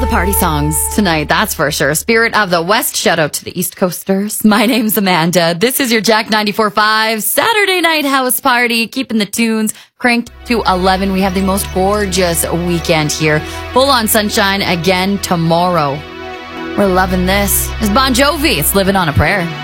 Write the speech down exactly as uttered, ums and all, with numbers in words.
the party songs tonight, that's for sure. Spirit of the West, shout out to the East Coasters. My name's Amanda. This is your Jack ninety-four point five Saturday night house party, keeping the tunes cranked to eleven. We have the most gorgeous weekend here. Full on sunshine again tomorrow. We're loving this. It's Bon Jovi. It's Living on a Prayer.